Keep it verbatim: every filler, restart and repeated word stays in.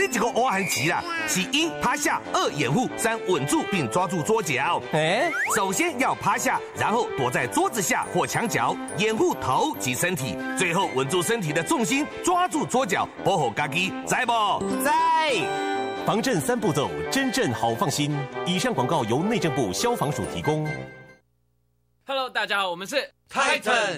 你这个挖痕棋啦，是一趴下，二掩护，三稳住并抓住桌角。哎，首先要趴下，然后躲在桌子下或墙角，掩护头及身体，最后稳住身体的重心，抓住桌角，保护家己，在不？ 在。 防震三步骤，真正好放心。以上广告由内政部消防署提供。 Hello， 大家好，我们是 Titan。